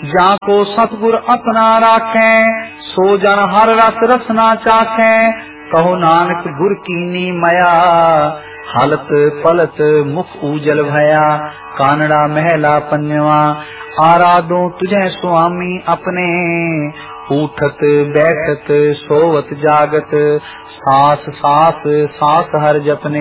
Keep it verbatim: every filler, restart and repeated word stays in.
जाको सतगुर अपना राखे, सो जन हर रस रसना चाखे। कहो नानक गुर कीनी मया, हलत पलत मुख उजल भया। कानड़ा महला पंजवा, आराधो तुझे स्वामी अपने। उठत बैठत सोवत जागत, सास सास सास हर जपने।